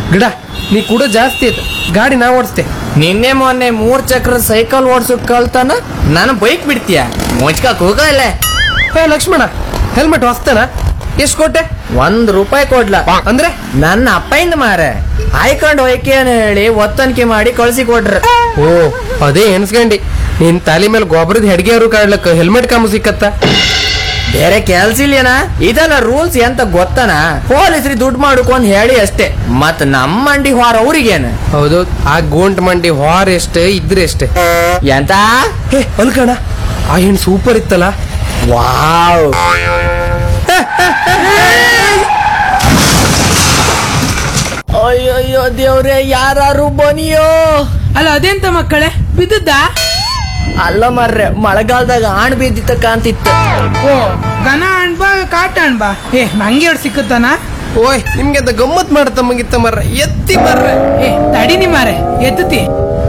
ಗಿಡ ನೀ ಕೂಡ ಜಾಸ್ತಿ ಆಯ್ತು, ಗಾಡಿ ನಾ ಓಡಿಸ್ತೆ. ನಿನ್ನೆ ಮೊನ್ನೆ 3 ಚಕ್ರ ಸೈಕಲ್ ಓಡ್ಸೋಕ್ ಕಲ್ತಾನ, ನಾನು ಬೈಕ್ ಬಿಡ್ತೀಯ ಮುಚ್ಕಕ್ ಹೋಗಲ್ಲ. ಹೇ ಲಕ್ಷ್ಮಣ, ಹೆಲ್ಮೆಟ್ ಹೊಸ್ತೇನ? ಎಷ್ಟು ಕೊಟ್ಟೆ? ₹1 ಕೊಡ್ಲ ಅಂದ್ರೆ ನನ್ನ ಅಪ್ಪಯಿಂದ ಮಾರೆ ಆಯ್ಕೊಂಡು ಹೋಯ್ಕೆ ಅಂತ ಹೇಳಿ ಒತ್ತನಿಕೆ ಮಾಡಿ ಕಳ್ಸಿ ಕೊಟ್ರ. ಓ ಅದೇ ಎನ್ಸ್ಕಂಡಿ, ನಿನ್ ತಾಲಿ ಮೇಲೆ ಗೊಬ್ಬರದ ಹೆಡ್ಗೆ ಅವರು ಕಾಡ್ಲಕ್ಕ ಹೆಲ್ಮೆಟ್ ಕಾಮು ಸಿಕ್ಕತ್ತ. ಬೇರೆ ಕೆಲ್ಸ ಇಲ್ಲೇನ? ಇದೆಲ್ಲ ರೂಲ್ಸ್ ಎಂತ ಗೊತ್ತನ? ಪೊಲೀಸ್ರಿ ದುಡ್ಡು ಮಾಡ್ಕೊಂಡ್ ಹೇಳಿ ಅಷ್ಟೇ, ಮತ್ ನಮ್ಮ ಮಂಡಿ ಹೊರ ಅವ್ರಿಗೇನ? ಹೌದು, ಆ ಗೋಂಟ್ ಮಂಡಿ ಹೊರ ಎಷ್ಟೇ ಇದ್ರೆ ಎಷ್ಟೇ. ಎಂತ? ಹೇ ಅಲ್ಕಣ, ಆ ಹೆಣ್ಣು ಸೂಪರ್ ಇತ್ತಲ್ಲ. ವಾವ್, ಅಯ್ಯಯ್ಯೋ ದೇವ್ರೆ, ಯಾರು ಬನಿಯೋ. ಅಲ್ಲ ಅದೆಂತ ಮಕ್ಕಳೇ, ಬಿದ್ದದ್ದ? ಅಲ್ಲ ಮರ್ರೆ, ಮಳೆಗಾಲದಾಗ ಆಣ್ ಬಿದ್ದಿತ್ತ ಕಾಂತಿತ್ತು. ಓ ಗನ ಅಣ್ಬಾ ಕಾಟ ಅಣ್ಬಾ. ನಂಗೆ ಎರಡು ಸಿಕ್ಕುತ್ತಾನ? ಓಯ್ ನಿಮ್ಗೆ ಅಂತ ಗಮ್ಮತ್ ಮಾಡತ್ತ ಮಂಗಿತ್ತ ಮರ್ರ, ಎತ್ತಿ ಮರ್ರೆ. ತಡಿನಿ ಮಾರೆ, ಎತ್ತತಿ.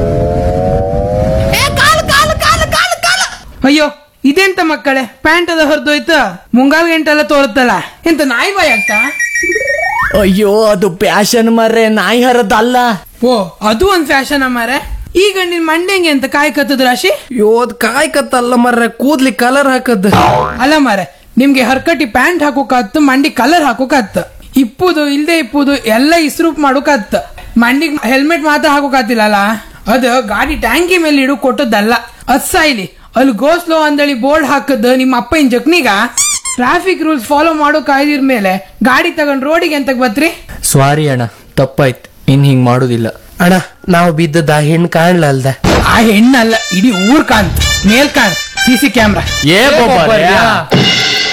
ಅಯ್ಯೋ ಇದೆಂತ ಮಕ್ಕಳೇ, ಪ್ಯಾಂಟ್ ಅದ ಹೊರದೋಯ್ತು, ಮುಂಗಾಲ್ ಗಂಟೆಲ್ಲ ತೋರುತ್ತಲ್ಲ, ಎಂತ ನಾಯಿ ಬಾಯ್ ಆಗ್ತಾ? ಅಯ್ಯೋ ಅದು ಪ್ಯಾಶನ್ ಮರ್ರೆ, ನಾಯಿ ಹರದಲ್ಲ. ಓ ಅದು ಒಂದ್ ಫ್ಯಾಷನ್ ಮಾರೆ. ಈಗ ನಿನ್ ಮಂಡೆಂಗೆ ಅಂತ ಕಾಯ್ ಕತ್ತದ ರಾಶಿ? ಯೋದ್ ಕಾಯ್ ಕತ್ತಲ್ಲ ಮರ್ರೆ, ಕೂದ್ಲಿ ಕಲರ್ ಹಾಕದ್. ಅಲ್ಲ ಮಾರೆ, ನಿಮ್ಗೆ ಹರ್ಕಟಿ ಪ್ಯಾಂಟ್ ಹಾಕೋಕತ್ತು, ಮಂಡಿ ಕಲರ್ ಹಾಕೋಕತ್ತು, ಇಪ್ಪುದು ಇಲ್ದೆ ಇಪ್ಪುದು ಎಲ್ಲ ಇಸ್ರೂಪ್ ಮಾಡೋಕತ್ತು. ಮಂಡಿಗ್ ಹೆಲ್ಮೆಟ್ ಮಾತ್ರ ಹಾಕೋಕತ್ತಿಲ್ಲಲ್ಲ, ಅದು ಗಾಡಿ ಟ್ಯಾಂಕಿ ಮೇಲೆ ಇಡು ಕೊಟ್ಟದ್ದಲ್ಲ. ಅದ್ ಸಾಯ್ಲಿ, ಅಲ್ಲಿ ಗೋ ಸ್ಲೋ ಅಂದಳಿ ಬೋರ್ಡ್ ಹಾಕದ್ ನಿಮ್ಮ ಅಪ್ಪನ ಜಕ್ನಿಗ. ಟ್ರಾಫಿಕ್ ರೂಲ್ಸ್ ಫಾಲೋ ಮಾಡೋ ಕಾಯ್ದಿರ್ ಮೇಲೆ ಗಾಡಿ ತಗೊಂಡ್ ರೋಡಿಗೆ ಎಂತ ಬತ್ರಿ? ಸಾರಿ ಅಣ್ಣ, ತಪ್ಪಾಯ್ತು, ಇನ್ ಹಿಂಗ್ ಮಾಡುದಿಲ್ಲ. ಅಣ್ಣ ನಾವು ಬಿದ್ದದ ಆ ಹೆಣ್ಣು ಕಾಣ್ಲ ಅಲ್ದ? ಆ ಹೆಣ್ಣಲ್ಲ, ಇಡೀ ಊರ್ ಕಾಣ್ತು, ಮೇಲ್ ಕಾಣ್ CC ಕ್ಯಾಮ್ರಾ. ಏ